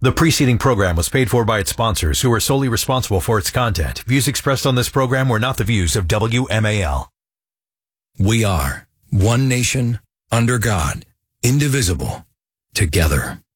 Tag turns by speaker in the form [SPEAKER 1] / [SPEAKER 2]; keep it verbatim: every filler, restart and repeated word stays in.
[SPEAKER 1] The preceding program was paid for by its sponsors, who are solely responsible for its content. Views expressed on this program were not the views of W M A L.
[SPEAKER 2] We are one nation, under God, indivisible, together.